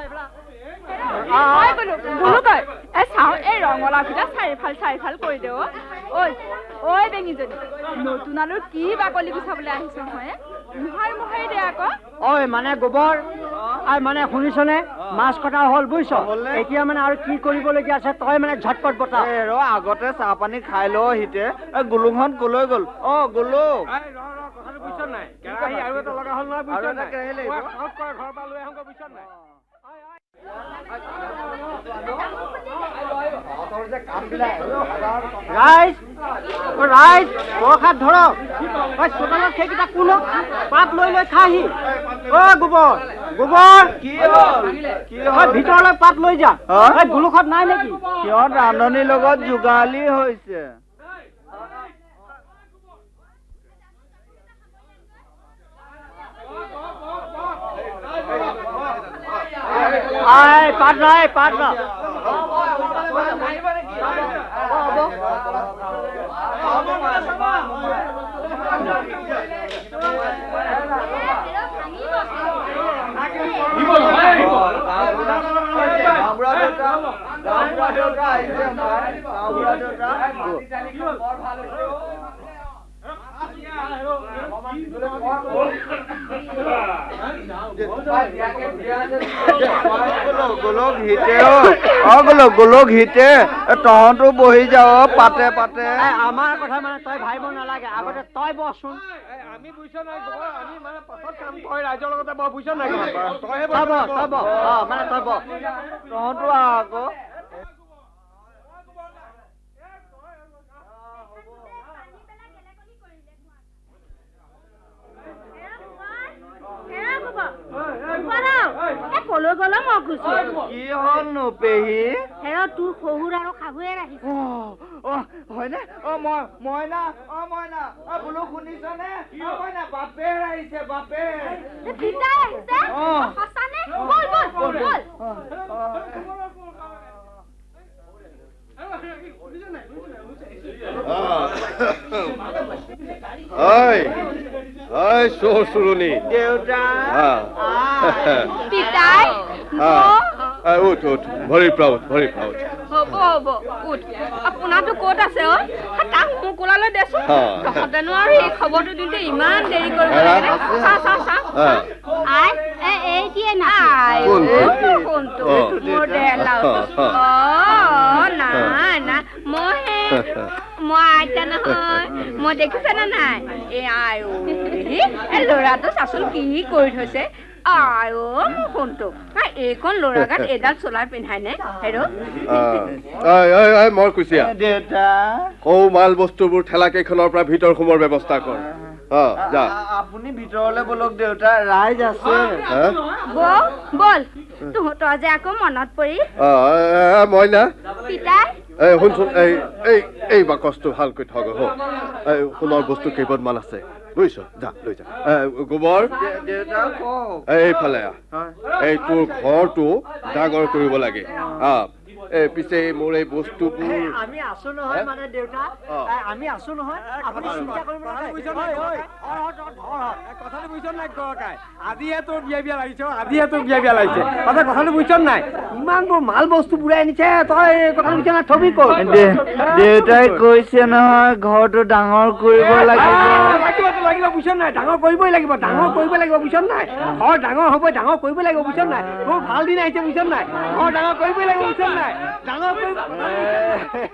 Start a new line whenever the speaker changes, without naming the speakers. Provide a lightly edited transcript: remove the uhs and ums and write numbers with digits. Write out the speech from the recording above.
চাৰিফাল কৰি দে ঐ বেঙিজনী নতুন আলু কি বাকলি গুচাবলৈ আহিছ নহয় মোহাৰি দে আকৌ
ঐ মানে গোবৰ মানে শুনিছনে মাছ কটা হ'ল বুজিছ এতিয়া মানে আৰু কি কৰিবলগীয়া আছে তই মানে ঝটপট বতা
আগতে চাহ পানী খাই ল হিতে গুলুকহঁত কলৈ গ'ল গুলুক
ৰাইজ বৰষাত ধৰক চোতালত সেইকেইটা কোন পাত লৈ খাহি গোবৰ কি ভিতৰলৈ পাত লৈ যা গুলুকত নাই নেকি
সিহঁত ৰান্ধনীৰ লগত যোগালী হৈছে
পাত নাই
গোলক হিতে তহঁতো বহি যাও পাতে
আমাৰ কথা মানে তই ভাবিব নালাগে আগতে তই বচোন
আমি বুজিছ নাই আমি মানে পাছত কাম তই ৰাইজৰ লগতে বৰ বুজিছ নাই
মানে তই
তহঁতো আকৌ
কলৈ গ'ল মই গুচি
কি হ'লনো পেহী
তোৰ শহুৰ আৰু শাহুৱে আহিছে
হয়নে মইনা বোলো শুনিছনে মইনা বাপেৰ আহিছে বাপেৰ
চুৰণি
দেউতা
উঠ ভৰি প্ৰাউড
হ'ব উঠ আপোনাৰতো ক'ত আছে তাক মোক ওলালৈ দেচোন তহঁতেনো আৰু এই খবৰটো দিওঁতে ইমান দেৰি কৰিব লাগে এইটিয়ে নাই মোৰ দেলাও না মই আইতা নহয় মই দেখিছেনে নাই ল'ৰাটো চাচোন কি কৰি থৈছে ফোনটো এইখন ল'ৰা গাত এডাল চোলাৰ পিন্ধাই নে
মই কুচিয়া
দেউতা
মাল বস্তুবোৰ ঠেলা কেইখনৰ পৰা ভিতৰ সোমৰ ব্যৱস্থা কৰ
আপুনি ভিতৰলৈ বলক দেউতা ৰাইজ আছে
বল তহঁতৰ যে আকৌ মনত পৰি
মইনা
পিতাই
শুনচোন এই বাকচটো ভালকৈ থগ সোণৰ বস্তু কেইপদমান আছে বুজিছ যা লৈ যা গোবৰ
দেউতা কওক
এইফালে এই তোৰ ঘৰটো ডাঙৰ কৰিব লাগে পিছে মোৰ এই বস্তুবোৰ
আমি আছো নহয় মানে দেউতা আমি আছো নহয় আপুনি চিন্তা কৰিব
কথাটো বুজিছ নাই আজিহে তোৰ বিয়া লাগিছে তই কথাটো বুজিছ নাই ইমান বোৰ মাল বস্তু পুৰাই আনিছে তই কথাটো বুজিছ নাই থবি ক'ত
দেউতাই কৈছে নহয় ঘৰটো ডাঙৰ কৰিব লাগিব
বুজিছ নাই ডাঙৰ কৰিবই লাগিব বুজিছ নাই ঘৰ ডাঙৰ হ'ব ডাঙৰ কৰিব লাগিব বুজিছ নাই তোৰ ভাল দিন আহিছে বুজিছ নাই ঘৰ ডাঙৰ কৰিবই লাগিব বুজিছ নাই ডাঙৰ কৰিব